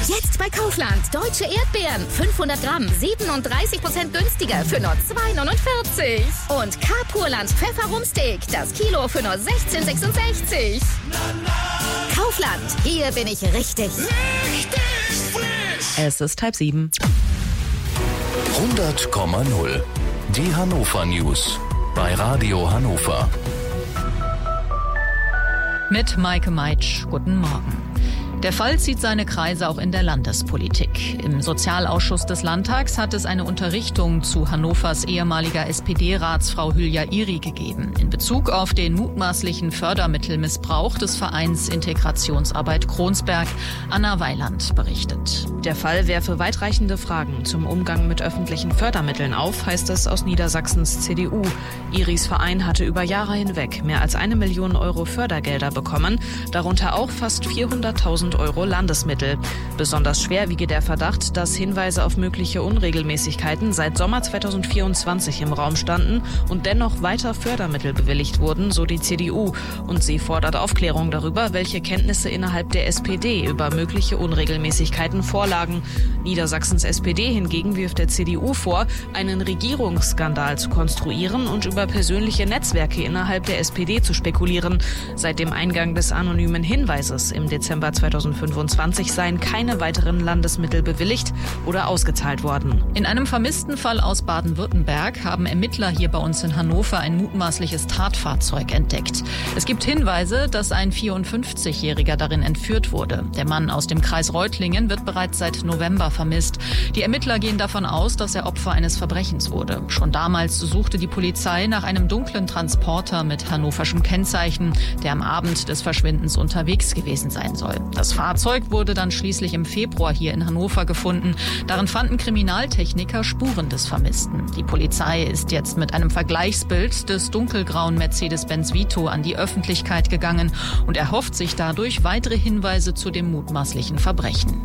Jetzt bei Kaufland. Deutsche Erdbeeren. 500 Gramm. 37% günstiger für nur 2,49. Und Carpurland Pfefferrumsteak. Das Kilo für nur 16,66. Kaufland. Hier bin ich richtig. Richtig frisch. Es ist 6:30. 100,0. Die Hannover News. Bei Radio Hannover. Mit Maike Meitsch. Guten Morgen. Der Fall zieht seine Kreise auch in der Landespolitik. Im Sozialausschuss des Landtags hat es eine Unterrichtung zu Hannovers ehemaliger SPD-Ratsfrau Hülya Iri gegeben, in Bezug auf den mutmaßlichen Fördermittelmissbrauch des Vereins Integrationsarbeit Kronsberg. Anna Weiland berichtet. Der Fall werfe weitreichende Fragen zum Umgang mit öffentlichen Fördermitteln auf, heißt es aus Niedersachsens CDU. Iris Verein hatte über Jahre hinweg mehr als 1 Million Euro Fördergelder bekommen, darunter auch fast 400.000 Euro Landesmittel. Besonders schwer wiege der Verdacht, dass Hinweise auf mögliche Unregelmäßigkeiten seit Sommer 2024 im Raum standen und dennoch weiter Fördermittel bewilligt wurden, so die CDU. Und sie fordert Aufklärung darüber, welche Kenntnisse innerhalb der SPD über mögliche Unregelmäßigkeiten vorlagen. Niedersachsens SPD hingegen wirft der CDU vor, einen Regierungsskandal zu konstruieren und über persönliche Netzwerke innerhalb der SPD zu spekulieren. Seit dem Eingang des anonymen Hinweises im Dezember 2025 seien keine weiteren Landesmittel bewilligt oder ausgezahlt worden. In einem vermissten Fall aus Baden-Württemberg haben Ermittler hier bei uns in Hannover ein mutmaßliches Tatfahrzeug entdeckt. Es gibt Hinweise, dass ein 54-Jähriger darin entführt wurde. Der Mann aus dem Kreis Reutlingen wird bereits seit November vermisst. Die Ermittler gehen davon aus, dass er Opfer eines Verbrechens wurde. Schon damals suchte die Polizei nach einem dunklen Transporter mit hannoverschem Kennzeichen, der am Abend des Verschwindens unterwegs gewesen sein soll. Das Fahrzeug wurde dann schließlich im Februar hier in Hannover gefunden. Darin fanden Kriminaltechniker Spuren des Vermissten. Die Polizei ist jetzt mit einem Vergleichsbild des dunkelgrauen Mercedes-Benz Vito an die Öffentlichkeit gegangen und erhofft sich dadurch weitere Hinweise zu dem mutmaßlichen Verbrechen.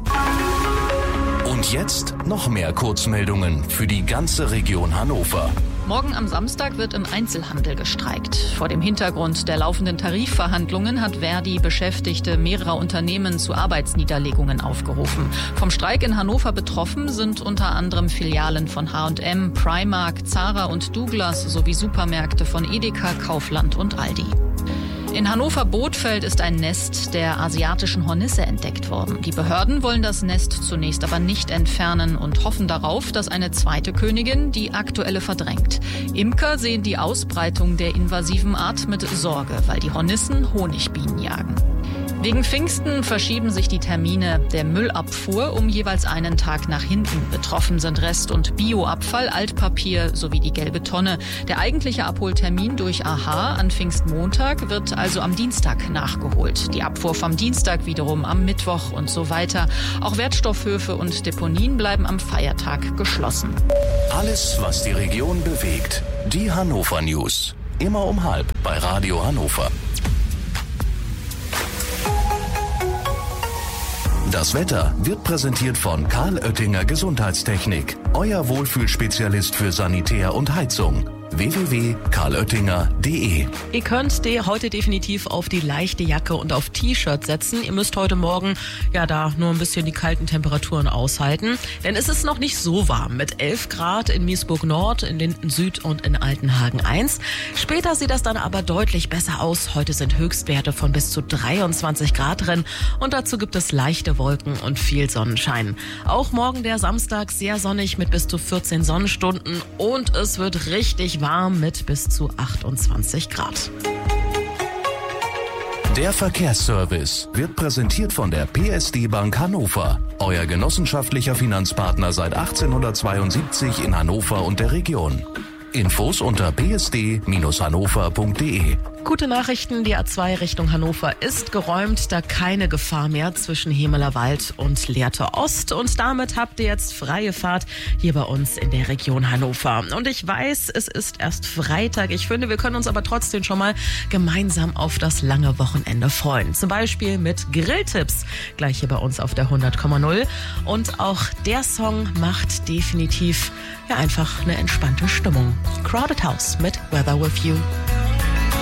Und jetzt noch mehr Kurzmeldungen für die ganze Region Hannover. Morgen am Samstag wird im Einzelhandel gestreikt. Vor dem Hintergrund der laufenden Tarifverhandlungen hat Verdi Beschäftigte mehrerer Unternehmen zu Arbeitsniederlegungen aufgerufen. Vom Streik in Hannover betroffen sind unter anderem Filialen von H&M, Primark, Zara und Douglas sowie Supermärkte von Edeka, Kaufland und Aldi. In Hannover-Bothfeld ist ein Nest der asiatischen Hornisse entdeckt worden. Die Behörden wollen das Nest zunächst aber nicht entfernen und hoffen darauf, dass eine zweite Königin die aktuelle verdrängt. Imker sehen die Ausbreitung der invasiven Art mit Sorge, weil die Hornissen Honigbienen jagen. Wegen Pfingsten verschieben sich die Termine der Müllabfuhr um jeweils einen Tag nach hinten. Betroffen sind Rest- und Bioabfall, Altpapier sowie die gelbe Tonne. Der eigentliche Abholtermin durch AHA an Pfingstmontag wird also am Dienstag nachgeholt. Die Abfuhr vom Dienstag wiederum am Mittwoch und so weiter. Auch Wertstoffhöfe und Deponien bleiben am Feiertag geschlossen. Alles, was die Region bewegt. Die Hannover News. Immer um 12:30 bei Radio Hannover. Das Wetter wird präsentiert von Karl Oettinger Gesundheitstechnik. Euer Wohlfühlspezialist für Sanitär und Heizung. www.karloettinger.de. Ihr könnt heute definitiv auf die leichte Jacke und auf T-Shirt setzen. Ihr müsst heute Morgen da nur ein bisschen die kalten Temperaturen aushalten. Denn es ist noch nicht so warm mit 11 Grad in Miesburg Nord, in Linden Süd und in Altenhagen 1. Später sieht das dann aber deutlich besser aus. Heute sind Höchstwerte von bis zu 23 Grad drin und dazu gibt es leichte Wolken und viel Sonnenschein. Auch morgen der Samstag sehr sonnig mit bis zu 14 Sonnenstunden und es wird richtig warm mit bis zu 28 Grad. Der Verkehrsservice wird präsentiert von der PSD Bank Hannover. Euer genossenschaftlicher Finanzpartner seit 1872 in Hannover und der Region. Infos unter psd-hannover.de. Gute Nachrichten, die A2 Richtung Hannover ist geräumt, da keine Gefahr mehr zwischen Hemelerwald und Lehrte Ost. Und damit habt ihr jetzt freie Fahrt hier bei uns in der Region Hannover. Und ich weiß, es ist erst Freitag. Ich finde, wir können uns aber trotzdem schon mal gemeinsam auf das lange Wochenende freuen. Zum Beispiel mit Grilltipps, gleich hier bei uns auf der 100,0. Und auch der Song macht definitiv einfach eine entspannte Stimmung. Crowded House mit Weather With You.